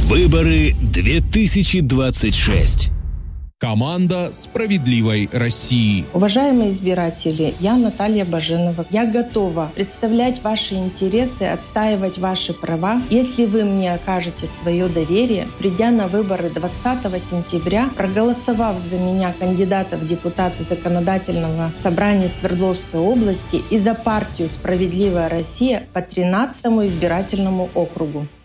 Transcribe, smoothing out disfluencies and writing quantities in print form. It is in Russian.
Выборы 2026. Команда «Справедливой России». Уважаемые избиратели, я Наталья Баженова. Я готова представлять ваши интересы, отстаивать ваши права, если вы мне окажете свое доверие, придя на выборы 20 сентября, проголосовав за меня кандидата в депутаты Законодательного собрания Свердловской области и за партию «Справедливая Россия» по 13-му избирательному округу.